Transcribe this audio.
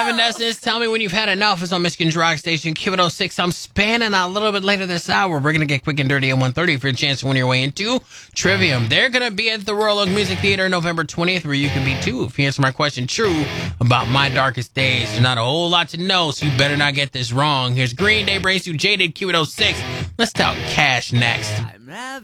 Evanescence, tell me when you've had enough. It's on Michigan's Rock Station, Q106. I'm spanning a little bit later this hour. We're going to get quick and dirty at 1:30 for a chance to win your way into Trivium. They're going to be at the Royal Oak Music Theater November 20th, where you can be too. If you answer my question true about My Darkest Days, there's not a whole lot to know, so you better not get this wrong. Here's Green Day brings you Jaded, Q106. Let's talk cash next. I'm rather